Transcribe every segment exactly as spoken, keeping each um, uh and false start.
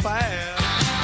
bad.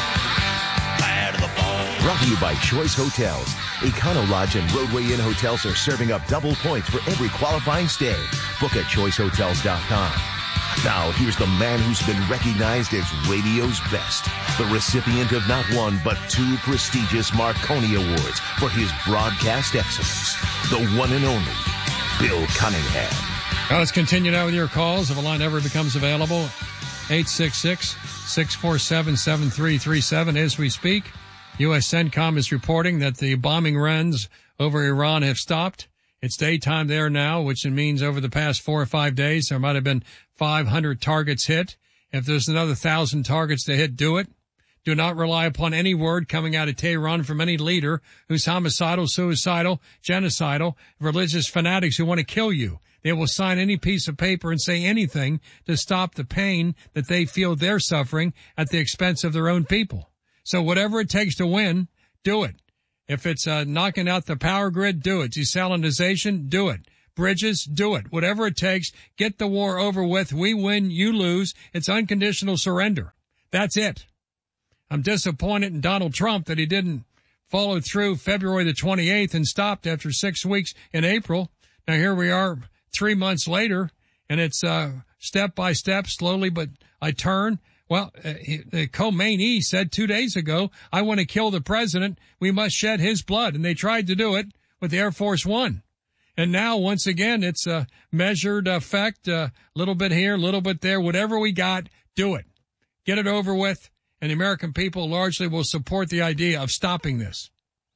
Bad to the bone. Brought to you by Choice Hotels. Econo Lodge and Roadway Inn hotels are serving up double points for every qualifying stay. Book at choice hotels dot com. Now, here's the man who's been recognized as radio's best. The recipient of not one, but two prestigious Marconi Awards for his broadcast excellence. The one and only Bill Cunningham. Now let's continue now with your calls. If a line ever becomes available, eight six six, six four seven, seven three three seven. As we speak, U S CENTCOM is reporting that the bombing runs over Iran have stopped. It's daytime there now, which means over the past four or five days, there might have been five hundred targets hit. If there's another one thousand targets to hit, do it. Do not rely upon any word coming out of Tehran from any leader who's homicidal, suicidal, genocidal, religious fanatics who want to kill you. They will sign any piece of paper and say anything to stop the pain that they feel they're suffering at the expense of their own people. So whatever it takes to win, do it. If it's uh, knocking out the power grid, do it. Desalinization, do it. Bridges, do it. Whatever it takes, get the war over with. We win, you lose. It's unconditional surrender. That's it. I'm disappointed in Donald Trump that he didn't follow through February the twenty-eighth and stopped after six weeks in April. Now here we are three months later, and it's uh, step by step, slowly, but I turn. Well, uh, he, uh, Khomeini said two days ago, I want to kill the president. We must shed his blood. And they tried to do it with Air Force One. And now, once again, it's a measured effect, a little bit here, a little bit there. Whatever we got, do it. Get it over with. And the American people largely will support the idea of stopping this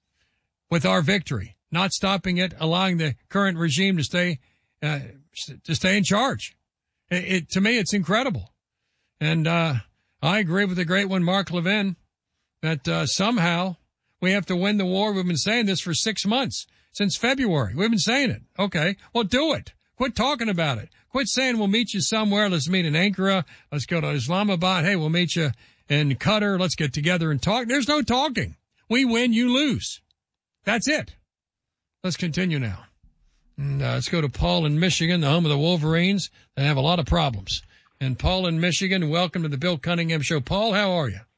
with our victory, not stopping it, allowing the current regime to stay uh, to stay in charge. It, it, to me, it's incredible. And uh I agree with the great one, Mark Levin, that uh, somehow we have to win the war. We've been saying this for six months, since February. We've been saying it. Okay, well, do it. Quit talking about it. Quit saying we'll meet you somewhere. Let's meet in Ankara. Let's go to Islamabad. Hey, we'll meet you in Qatar. Let's get together and talk. There's no talking. We win, you lose. That's it. Let's continue now. And, uh, let's go to Paul in Michigan, the home of the Wolverines. They have a lot of problems. And Paul in Michigan, welcome to the Bill Cunningham Show. Paul, how are you?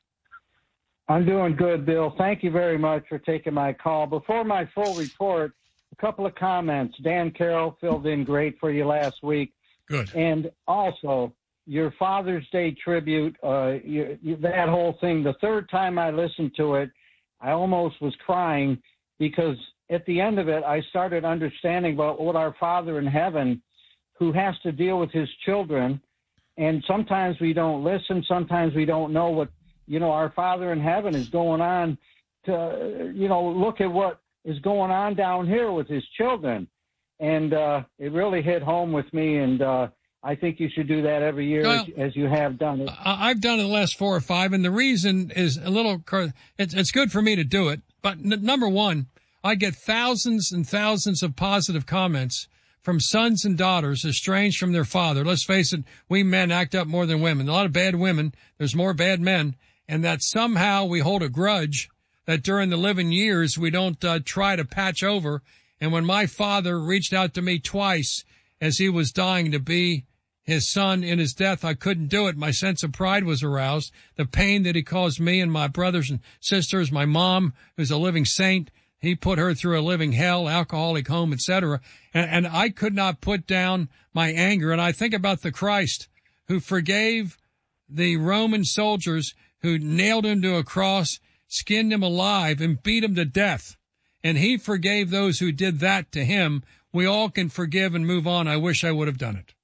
I'm doing good, Bill. Thank you very much for taking my call. Before my full report, a couple of comments. Dan Carroll filled in great for you last week. Good. And also, your Father's Day tribute, uh, you, you, that whole thing, the third time I listened to it, I almost was crying because at the end of it, I started understanding about what our Father in heaven, who has to deal with his children, and sometimes we don't listen. Sometimes we don't know what, you know, our Father in heaven is going on to, you know, look at what is going on down here with his children. And uh, it really hit home with me. And uh, I think you should do that every year well, as, as you have done it. I've done it the last four or five. And the reason is a little, it's, it's good for me to do it. But n- number one, I get thousands and thousands of positive comments from sons and daughters estranged from their father. Let's face it, we men act up more than women. A lot of bad women, there's more bad men, and that somehow we hold a grudge that during the living years we don't uh, try to patch over. And when my father reached out to me twice as he was dying to be his son in his death, I couldn't do it. My sense of pride was aroused. The pain that he caused me and my brothers and sisters, my mom, who's a living saint, he put her through a living hell, alcoholic home, et cetera. And, and I could not put down my anger. And I think about the Christ who forgave the Roman soldiers who nailed him to a cross, skinned him alive, and beat him to death. And he forgave those who did that to him. We all can forgive and move on. I wish I would have done it.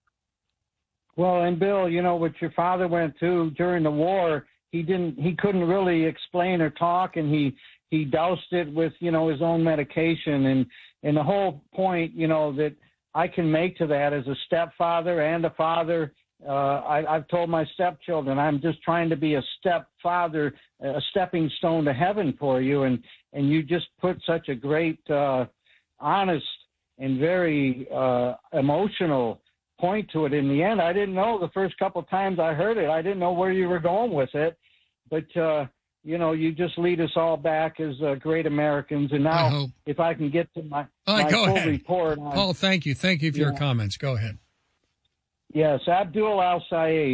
Well, and Bill, you know, what your father went through during the war, he didn't, he couldn't really explain or talk, and he, he doused it with, you know, his own medication. And, and the whole point, you know, that I can make to that as a stepfather and a father, uh, I, I've told my stepchildren, I'm just trying to be a stepfather, a stepping stone to heaven for you. And, and you just put such a great, uh, honest and very uh, emotional point to it. In the end, I didn't know the first couple of times I heard it. I didn't know where you were going with it. But, uh, you know, you just lead us all back as uh, great Americans. And now, I if I can get to my, oh, my go full ahead. report. On, Paul, thank you. Thank you for yeah. your comments. Go ahead. Yes, Abdul Al-Sayed.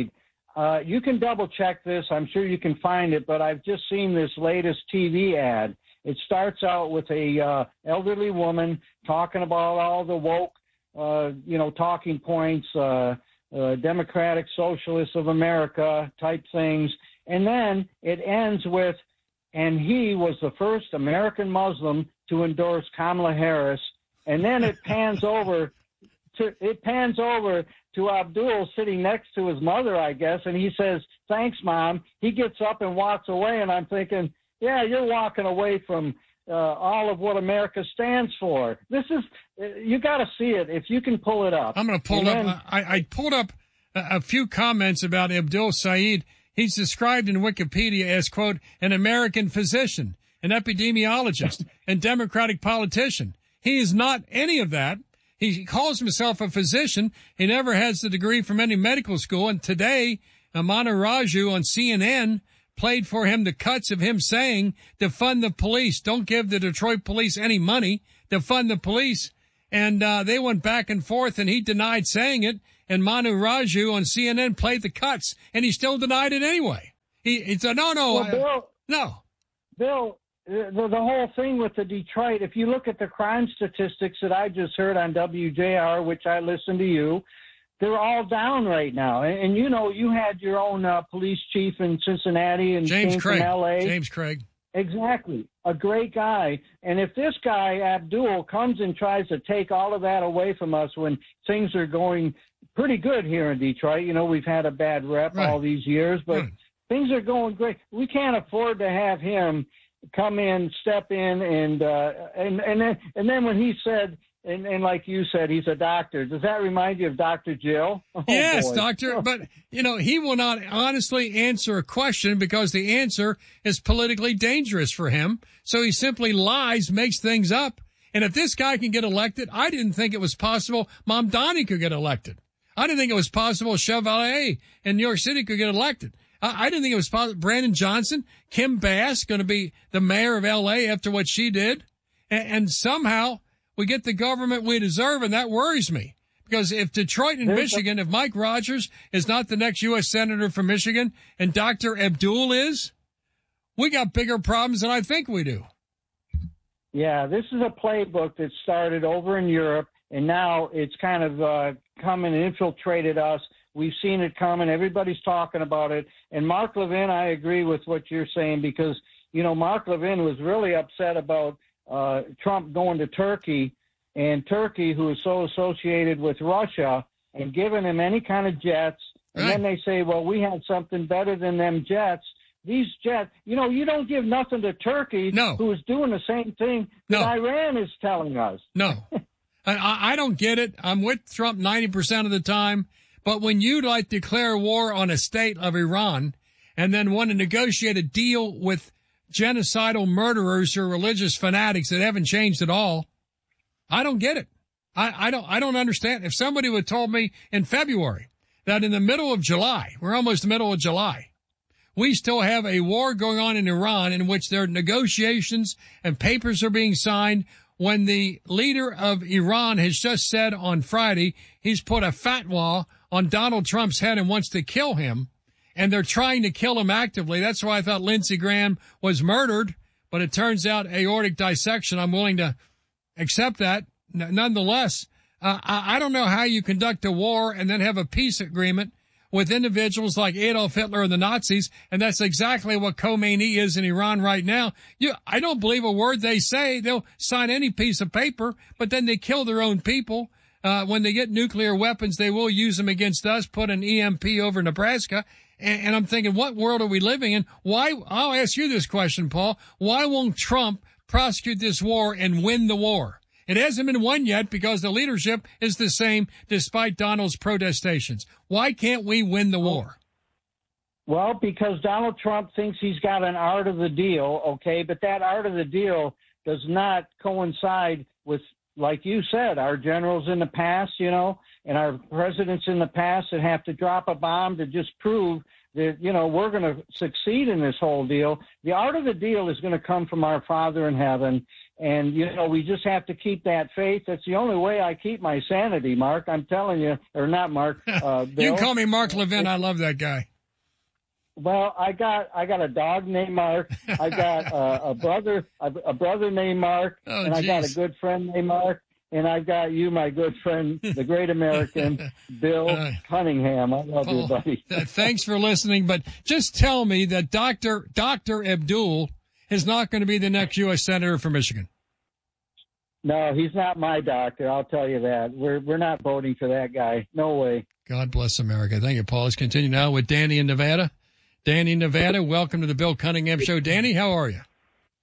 uh, you can double check this. I'm sure you can find it, but I've just seen this latest T V ad. It starts out with a uh, elderly woman talking about all the woke, uh, you know, talking points, uh, uh, Democratic Socialists of America type things. And then it ends with, and he was the first American Muslim to endorse Kamala Harris. And then it pans over to, it pans over to Abdul sitting next to his mother, I guess. And he says, "Thanks, Mom." He gets up and walks away. And I'm thinking, yeah, you're walking away from uh, all of what America stands for. This is, you got to see it if you can pull it up. I'm going to pull and it then, up. I, I pulled up a, a few comments about Abdul Saeed. He's described in Wikipedia as, quote, an American physician, an epidemiologist, and Democratic politician. He is not any of that. He calls himself a physician. He never has the degree from any medical school. And today, Manu Raju on C N N played for him the cuts of him saying, defund the police. Don't give the Detroit police any money. Defund the police. And uh, they went back and forth, and he denied saying it. And Manu Raju on C N N played the cuts, and he still denied it anyway. He, he said, no, no, well, I, Bill, no. Bill, the, the whole thing with the Detroit, if you look at the crime statistics that I just heard on W J R, which I listen to you, they're all down right now. And, and you know, you had your own uh, police chief in Cincinnati and James came Craig. from L A. James Craig. Exactly. A great guy. And if this guy, Abdul, comes and tries to take all of that away from us when things are going pretty good here in Detroit, you know, we've had a bad rep right. all these years, but right. things are going great. We can't afford to have him come in, step in, and uh, and and then and then when he said, and, and like you said, he's a doctor. Does that remind you of Doctor Jill? Oh, yes, boy. doctor. But, you know, he will not honestly answer a question because the answer is politically dangerous for him. So he simply lies, makes things up. And if this guy can get elected, I didn't think it was possible Mamdani could get elected. I didn't think it was possible Chevalier in New York City could get elected. I, I didn't think it was possible Brandon Johnson, Kim Bass going to be the mayor of L A after what she did. And, and somehow we get the government we deserve, and that worries me. Because if Detroit and There's Michigan, if Mike Rogers is not the next U S Senator from Michigan and Doctor Abdul is, we got bigger problems than I think we do. Yeah, this is a playbook that started over in Europe, and now it's kind of uh, come and infiltrated us. We've seen it coming. Everybody's talking about it. And Mark Levin, I agree with what you're saying because, you know, Mark Levin was really upset about uh, Trump going to Turkey, and Turkey, who is so associated with Russia, and giving him any kind of jets. And Right. then they say, well, we had something better than them jets. These jets, you know, you don't give nothing to Turkey, No. who is doing the same thing that No. Iran is telling us. No, I, I don't get it. I'm with Trump ninety percent of the time. But when you like declare war on a state of Iran and then want to negotiate a deal with genocidal murderers or religious fanatics that haven't changed at all, I don't get it. I, I don't, I don't understand. If somebody would have told me in February that in the middle of July, we're almost the middle of July, we still have a war going on in Iran in which there are negotiations and papers are being signed when the leader of Iran has just said on Friday he's put a fatwa on Donald Trump's head and wants to kill him, and they're trying to kill him actively. That's why I thought Lindsey Graham was murdered, but it turns out aortic dissection. I'm willing to accept that. N- nonetheless, uh, I-, I don't know how you conduct a war and then have a peace agreement with individuals like Adolf Hitler and the Nazis, and that's exactly what Khomeini is in Iran right now. You, I don't believe a word they say. They'll sign any piece of paper, but then they kill their own people. Uh, when they get nuclear weapons, they will use them against us, put an E M P over Nebraska. And, and I'm thinking, what world are we living in? Why, I'll ask you this question, Paul. Why won't Trump prosecute this war and win the war? It hasn't been won yet because the leadership is the same despite Donald's protestations. Why can't we win the war? Well, because Donald Trump thinks he's got an art of the deal, okay, but that art of the deal does not coincide with, like you said, our generals in the past, you know, and our presidents in the past that have to drop a bomb to just prove that, you know, we're going to succeed in this whole deal. The art of the deal is going to come from our Father in heaven. And, you know, we just have to keep that faith. That's the only way I keep my sanity, Mark. I'm telling you, or not Mark. Uh, Bill. You can call me Mark Levin. I love that guy. Well, I got I got a dog named Mark. I got uh, a brother a, a brother named Mark, oh, and I geez. got a good friend named Mark, and I got you, my good friend, the great American Bill uh, Cunningham. I love Paul, you, buddy. uh, thanks for listening, but just tell me that Doctor Doctor Abdul is not going to be the next U S Senator for Michigan. No, he's not my doctor. I'll tell you that. We're we're not voting for that guy. No way. God bless America. Thank you, Paul. Let's continue now with Danny in Nevada. Danny in Nevada, welcome to the Bill Cunningham Show. Danny, how are you?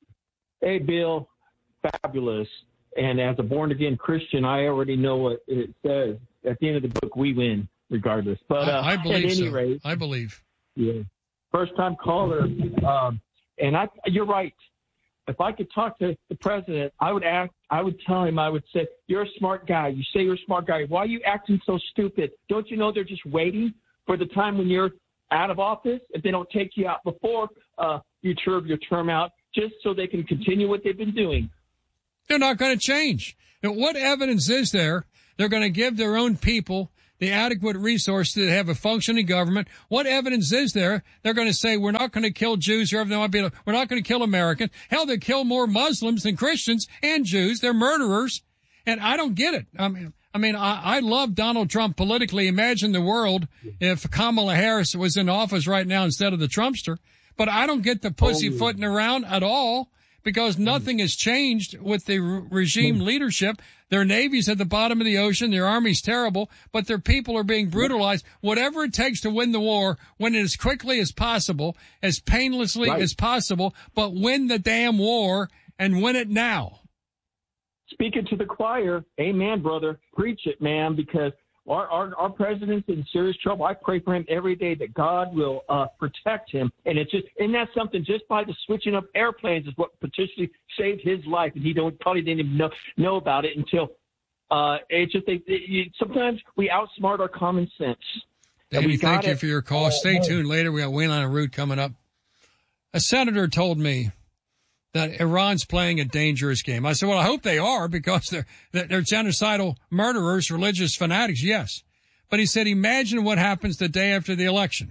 Hey, Bill. Fabulous. And as a born-again Christian, I already know what it says. At the end of the book, we win, regardless. But uh, I, I believe at any so. rate, I believe. Yeah. First-time caller. Um, and I, you're right. If I could talk to the president, I would act. I would tell him. I would say, "You're a smart guy. You say you're a smart guy. Why are you acting so stupid? Don't you know they're just waiting for the time when you're out of office? If they don't take you out before uh, you serve your term out, just so they can continue what they've been doing." They're not going to change. Now, what evidence is there they're going to give their own people the adequate resources to have a functioning government? What evidence is there they're going to say we're not going to kill Jews or they want to be, we're not going to kill Americans? Hell, they kill more Muslims than Christians and Jews. They're murderers. And I don't get it. I mean, I mean, I, I love Donald Trump politically. Imagine the world if Kamala Harris was in office right now instead of the Trumpster. But I don't get the pussyfooting around at all because nothing has changed with the re- regime leadership. Their navy's at the bottom of the ocean. Their army's terrible, but their people are being brutalized. Whatever it takes to win the war, win it as quickly as possible, as painlessly Right. as possible, but win the damn war and win it now. Speaking to the choir, amen, brother. Preach it, man, because our, our, our president's in serious trouble. I pray for him every day that God will uh, protect him. And it's just, and that's something just by the switching up airplanes is what potentially saved his life. And he don't probably didn't even know, know about it until uh, it's just, they, they, you, sometimes we outsmart our common sense. Danny, thank you for your call. Stay tuned later. We got Wayne on a route coming up. A senator told me that Iran's playing a dangerous game. I said, well, I hope they are because they're, they're genocidal murderers, religious fanatics, yes. But he said, imagine what happens the day after the election.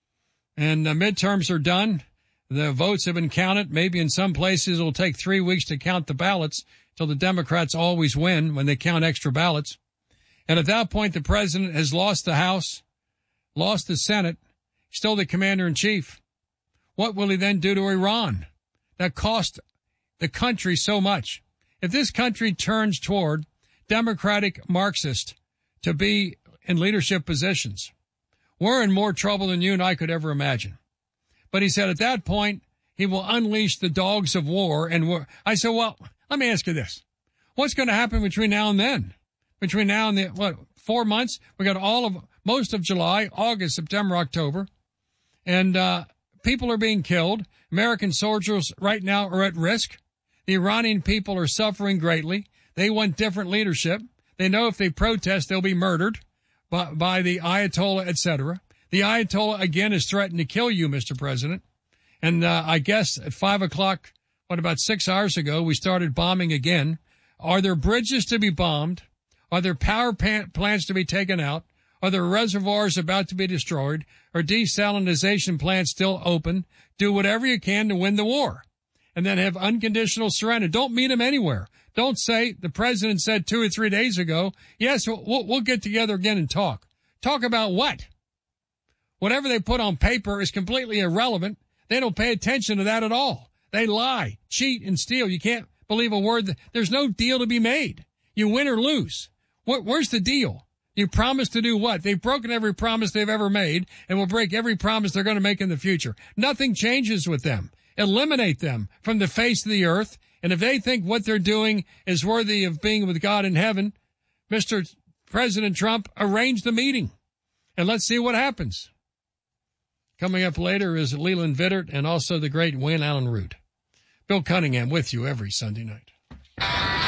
And the midterms are done. The votes have been counted. Maybe in some places it'll take three weeks to count the ballots till the Democrats always win when they count extra ballots. And at that point, the president has lost the House, lost the Senate, still the commander-in-chief. What will he then do to Iran? That cost the country so much. If this country turns toward democratic Marxist to be in leadership positions, we're in more trouble than you and I could ever imagine. But he said at that point, he will unleash the dogs of war. And war. I said, well, let me ask you this. What's going to happen between now and then? Between now and the, what, four months? We got all of, most of July, August, September, October. And, uh, people are being killed. American soldiers right now are at risk. The Iranian people are suffering greatly. They want different leadership. They know if they protest, they'll be murdered by, by the Ayatollah, et cetera. The Ayatollah, again, has threatened to kill you, Mister President. And uh, I guess at five o'clock, what, about six hours ago, we started bombing again. Are there bridges to be bombed? Are there power plants to be taken out? Are there reservoirs about to be destroyed? Are desalinization plants still open? Do whatever you can to win the war. And then have unconditional surrender. Don't meet them anywhere. Don't say, the president said two or three days ago, yes, we'll, we'll get together again and talk. Talk about what? Whatever they put on paper is completely irrelevant. They don't pay attention to that at all. They lie, cheat, and steal. You can't believe a word. That, there's no deal to be made. You win or lose. What, where's the deal? You promise to do what? They've broken every promise they've ever made and will break every promise they're going to make in the future. Nothing changes with them. Eliminate them from the face of the earth. And if they think what they're doing is worthy of being with God in heaven, Mister President Trump, arrange the meeting and let's see what happens. Coming up later is Leland Vittert and also the great Wayne Allen Root. Bill Cunningham with you every Sunday night.